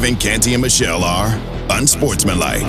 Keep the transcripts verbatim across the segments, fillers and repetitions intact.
Evan, Canty, and Michelle are unsportsmanlike.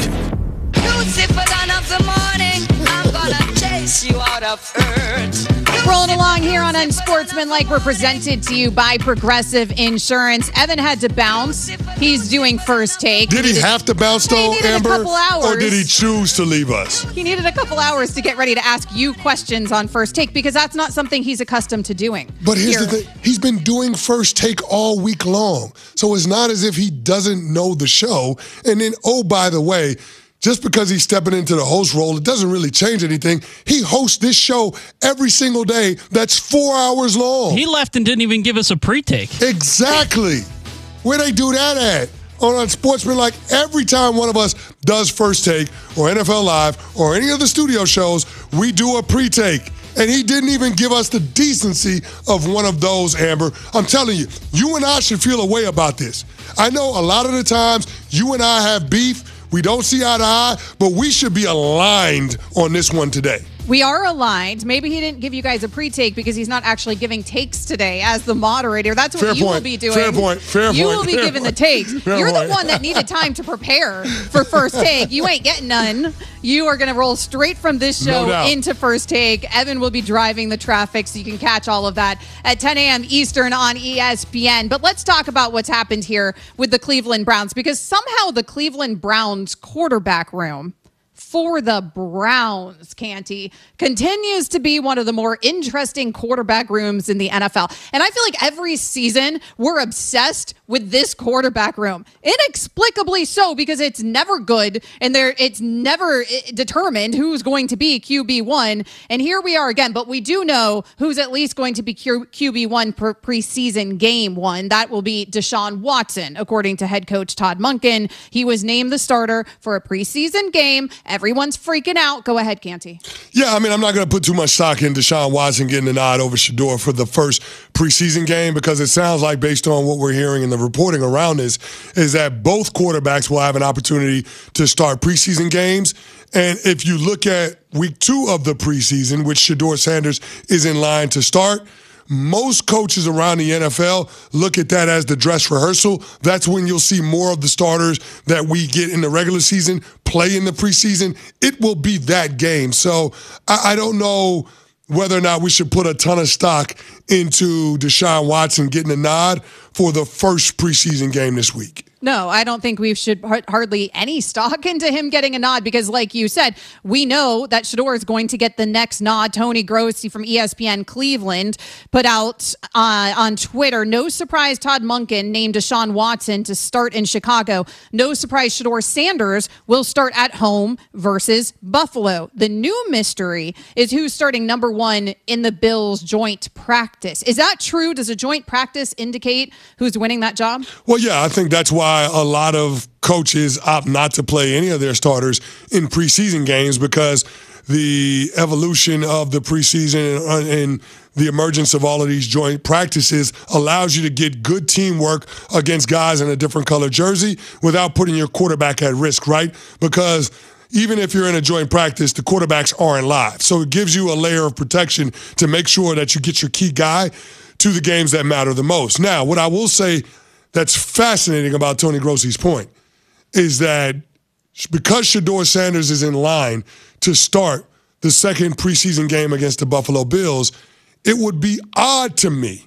Lucifer, dawn of the morning, I'm gonna chase you out of earth. Rolling along here on Unsportsmanlike, we're presented to you by Progressive Insurance. Evan had to bounce. He's doing first take. Did he, he have to bounce, though, he Amber? A couple hours. Or did he choose to leave us? He needed a couple hours to get ready to ask you questions on first take because that's not something he's accustomed to doing. But here's here. the thing. He's been doing first take all week long. So it's not as if he doesn't know the show. And then, oh, by the way, just because he's stepping into the host role, it doesn't really change anything. He hosts this show every single day that's four hours long. He left and didn't even give us a pre-take. Exactly. Where they do that at? On Unsportsmanlike, every time one of us does First Take or N F L Live or any of the studio shows, we do a pre-take. And he didn't even give us the decency of one of those, Amber. I'm telling you, you and I should feel a way about this. I know a lot of the times you and I have beef. We don't see eye to eye, but we should be aligned on this one today. We are aligned. Maybe he didn't give you guys a pre-take because he's not actually giving takes today as the moderator. That's what Fair you point. will be doing. Fair point. Fair you point. will be Fair giving point. the takes. Fair You're point. the one that needed time to prepare for first take. You ain't getting none. You are going to roll straight from this show No doubt. into first take. Evan will be driving the traffic, so you can catch all of that at ten a.m. Eastern on E S P N. But let's talk about what's happened here with the Cleveland Browns, because somehow the Cleveland Browns quarterback room for the Browns, Canty, continues to be one of the more interesting quarterback rooms in the N F L. And I feel like every season we're obsessed with this quarterback room. Inexplicably so, because it's never good and there it's never determined who's going to be Q B one. And here we are again, but we do know who's at least going to be Q- QB1 per preseason game one. That will be Deshaun Watson, according to head coach Todd Monken. He was named the starter for a preseason game. Everyone's freaking out. Go ahead, Canty. Yeah, I mean, I'm not going to put too much stock in Deshaun Watson getting the nod over Shedeur for the first preseason game, because it sounds like, based on what we're hearing in the reporting around this, is that both quarterbacks will have an opportunity to start preseason games. And if you look at week two of the preseason, which Shedeur Sanders is in line to start, most coaches around the N F L look at that as the dress rehearsal. That's when you'll see more of the starters that we get in the regular season play in the preseason. It will be that game. So I, I don't know whether or not we should put a ton of stock into Deshaun Watson getting a nod for the first preseason game this week. No, I don't think we should hardly any stock into him getting a nod, because like you said, we know that Shedeur is going to get the next nod. Tony Grossi from E S P N Cleveland put out uh, on Twitter, no surprise Todd Monken named Deshaun Watson to start in Chicago. No surprise Shedeur Sanders will start at home versus Buffalo. The new mystery is who's starting number one in the Bills joint practice. Is that true? Does a joint practice indicate who's winning that job? Well, yeah, I think that's why a lot of coaches opt not to play any of their starters in preseason games, because the evolution of the preseason and the emergence of all of these joint practices allows you to get good teamwork against guys in a different color jersey without putting your quarterback at risk, right? Because even if you're in a joint practice, the quarterbacks aren't live. So it gives you a layer of protection to make sure that you get your key guy to the games that matter the most. Now, what I will say that's fascinating about Tony Grossi's point is that because Shedeur Sanders is in line to start the second preseason game against the Buffalo Bills, it would be odd to me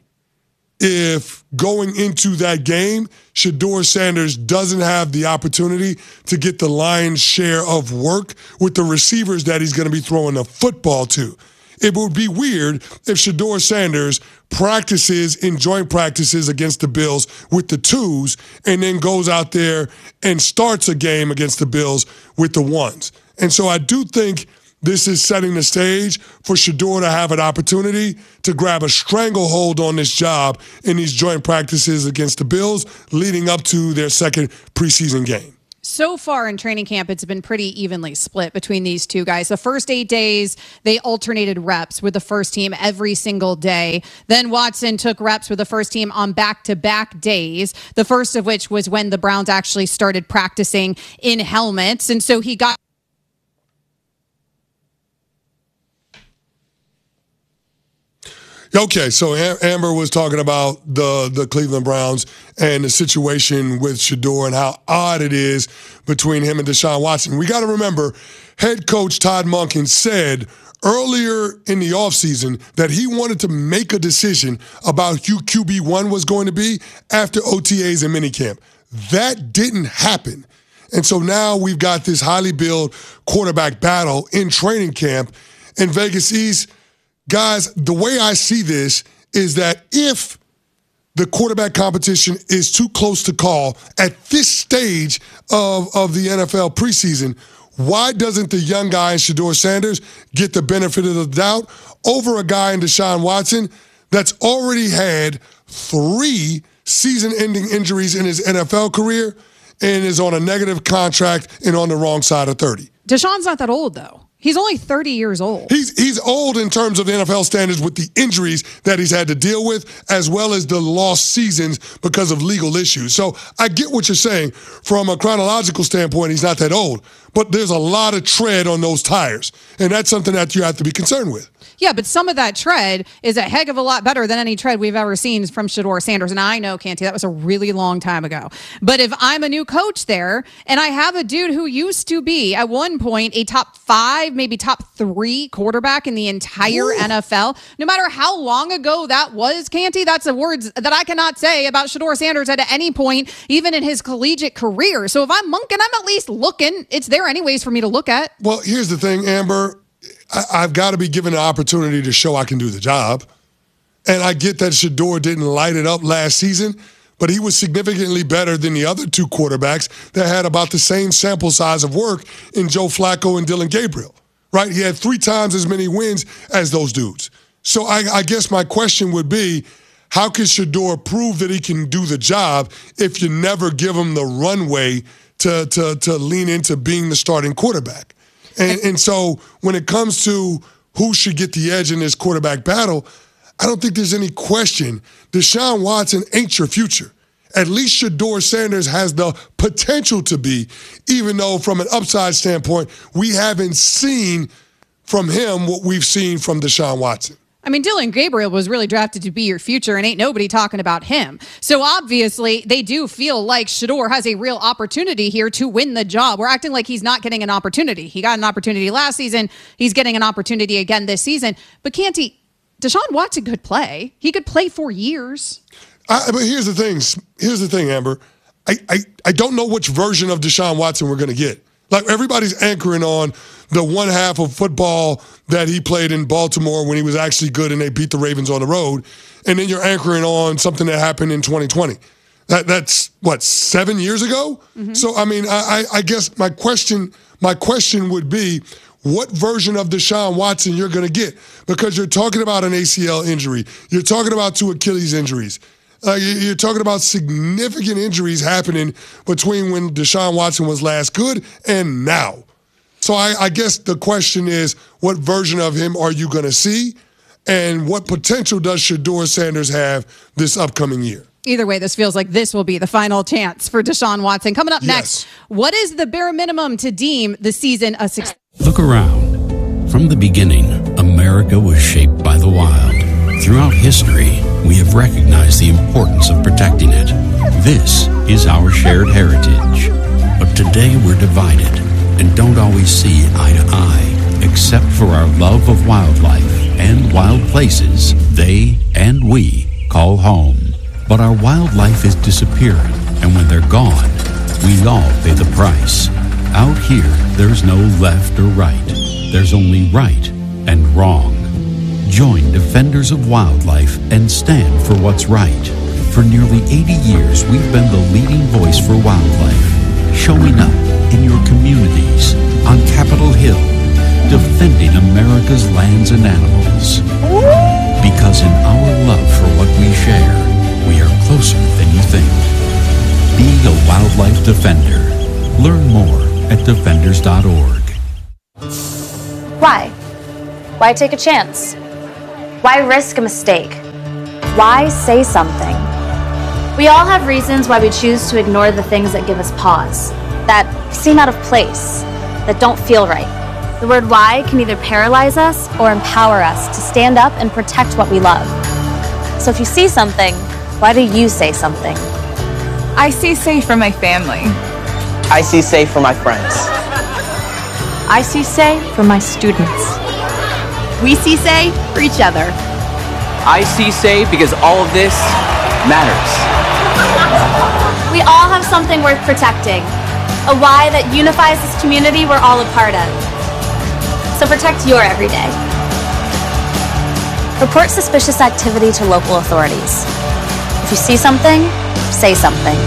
if going into that game, Shedeur Sanders doesn't have the opportunity to get the lion's share of work with the receivers that he's going to be throwing the football to. It would be weird if Shedeur Sanders practices in joint practices against the Bills with the twos and then goes out there and starts a game against the Bills with the ones. And so I do think this is setting the stage for Shedeur to have an opportunity to grab a stranglehold on this job in these joint practices against the Bills leading up to their second preseason game. So far in training camp, it's been pretty evenly split between these two guys. The first eight days, they alternated reps with the first team every single day. Then Watson took reps with the first team on back-to-back days, the first of which was when the Browns actually started practicing in helmets. And so he got Okay, so Am- Amber was talking about the, the Cleveland Browns and the situation with Shedeur and how odd it is between him and Deshaun Watson. We got to remember, head coach Todd Monken said earlier in the offseason that he wanted to make a decision about who Q B one was going to be after O T As and minicamp. That didn't happen. And so now we've got this highly billed quarterback battle in training camp in Vegas East. Guys, the way I see this is that if the quarterback competition is too close to call at this stage of, of the N F L preseason, why doesn't the young guy in Shedeur Sanders get the benefit of the doubt over a guy in Deshaun Watson that's already had three season-ending injuries in his N F L career and is on a negative contract and on the wrong side of thirty? Deshaun's not that old, though. He's only thirty years old. He's he's old in terms of N F L standards with the injuries that he's had to deal with, as well as the lost seasons because of legal issues. So I get what you're saying. From a chronological standpoint, he's not that old. But there's a lot of tread on those tires, and that's something that you have to be concerned with. Yeah, but some of that tread is a heck of a lot better than any tread we've ever seen from Shedeur Sanders. And I know, Canty, that was a really long time ago. But if I'm a new coach there and I have a dude who used to be, at one point, a top five, maybe top three quarterback in the entire Ooh. N F L, no matter how long ago that was, Canty, that's the words that I cannot say about Shedeur Sanders at any point, even in his collegiate career. So if I'm Monken, I'm at least looking. It's there anyways for me to look at. Well, here's the thing, Amber. I've got to be given an opportunity to show I can do the job. And I get that Shedeur didn't light it up last season, but he was significantly better than the other two quarterbacks that had about the same sample size of work in Joe Flacco and Dylan Gabriel, right? He had three times as many wins as those dudes. So I, I guess my question would be, how can Shedeur prove that he can do the job if you never give him the runway to, to, to lean into being the starting quarterback? And, and so when it comes to who should get the edge in this quarterback battle, I don't think there's any question. Deshaun Watson ain't your future. At least Shedeur Sanders has the potential to be, even though from an upside standpoint, we haven't seen from him what we've seen from Deshaun Watson. I mean, Dylan Gabriel was really drafted to be your future, and ain't nobody talking about him. So obviously, they do feel like Shedeur has a real opportunity here to win the job. We're acting like he's not getting an opportunity. He got an opportunity last season. He's getting an opportunity again this season. But Canty, Deshaun Watson could play. He could play for years. I, but here's the thing. Here's the thing, Amber. I, I, I don't know which version of Deshaun Watson we're going to get. Like, everybody's anchoring on the one half of football that he played in Baltimore when he was actually good and they beat the Ravens on the road. And then you're anchoring on something that happened in twenty twenty. That That's, what, seven years ago? Mm-hmm. So, I mean, I, I guess my question, my question would be, what version of Deshaun Watson you're going to get? Because you're talking about an A C L injury. You're talking about two Achilles injuries. Uh, you're talking about significant injuries happening between when Deshaun Watson was last good and now. So I, I guess the question is, what version of him are you going to see? And what potential does Shedeur Sanders have this upcoming year? Either way, this feels like this will be the final chance for Deshaun Watson. Coming up Yes. next, what is the bare minimum to deem the season a success? Look around. From the beginning, America was shaped by the wild. Throughout history, we have recognized the importance of protecting it. This is our shared heritage. But today we're divided and don't always see eye to eye, except for our love of wildlife and wild places they and we call home. But our wildlife is disappearing, and when they're gone, we all pay the price. Out here, there's no left or right. There's only right and wrong. Join Defenders of Wildlife and stand for what's right. For nearly eighty years, we've been the leading voice for wildlife, showing up in your communities, on Capitol Hill, defending America's lands and animals. Because in our love for what we share, we are closer than you think. Be a wildlife defender. Learn more at defenders dot org. Why? Why take a chance? Why risk a mistake? Why say something? We all have reasons why we choose to ignore the things that give us pause, that seem out of place, that don't feel right. The word why can either paralyze us or empower us to stand up and protect what we love. So if you see something, why do you say something? I see safe for my family. I see safe for my friends. I see say for my students. We see say for each other. I see say because all of this matters. We all have something worth protecting. A why that unifies this community we're all a part of. So protect your everyday. Report suspicious activity to local authorities. If you see something, say something.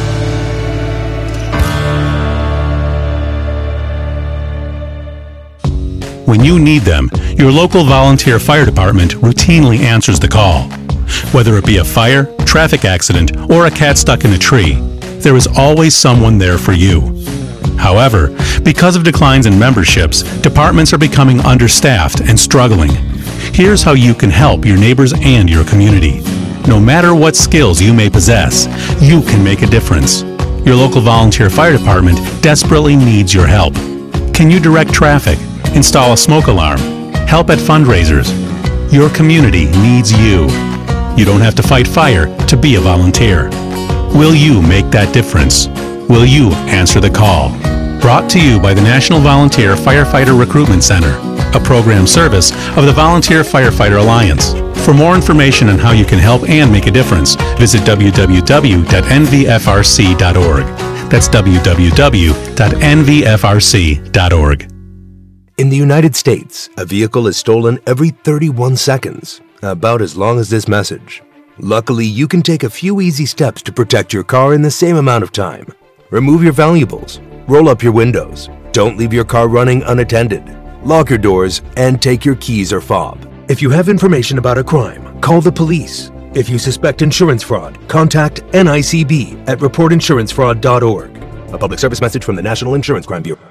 When you need them, your local volunteer fire department routinely answers the call. Whether it be a fire, traffic accident, or a cat stuck in a tree, there is always someone there for you. However, because of declines in memberships, departments are becoming understaffed and struggling. Here's how you can help your neighbors and your community. No matter what skills you may possess, you can make a difference. Your local volunteer fire department desperately needs your help. Can you direct traffic? Install a smoke alarm? Help at fundraisers? Your community needs you. You don't have to fight fire to be a volunteer. Will you make that difference? Will you answer the call? Brought to you by the National Volunteer Firefighter Recruitment Center, a program service of the Volunteer Firefighter Alliance. For more information on how you can help and make a difference, visit w w w dot n v f r c dot org. That's w w w dot n v f r c dot org. In the United States, a vehicle is stolen every thirty-one seconds, about as long as this message. Luckily, you can take a few easy steps to protect your car in the same amount of time. Remove your valuables, roll up your windows, don't leave your car running unattended, lock your doors, and take your keys or fob. If you have information about a crime, call the police. If you suspect insurance fraud, contact N I C B at report insurance fraud dot org. A public service message from the National Insurance Crime Bureau.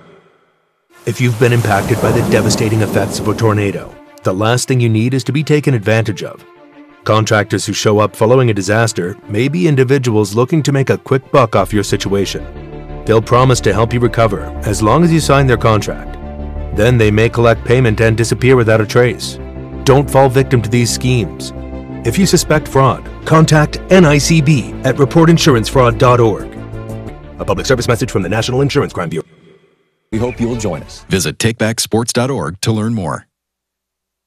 If you've been impacted by the devastating effects of a tornado, the last thing you need is to be taken advantage of. Contractors who show up following a disaster may be individuals looking to make a quick buck off your situation. They'll promise to help you recover as long as you sign their contract. Then they may collect payment and disappear without a trace. Don't fall victim to these schemes. If you suspect fraud, contact N I C B at report insurance fraud dot org. A public service message from the National Insurance Crime Bureau. We hope you'll join us. Visit take back sports dot org to learn more.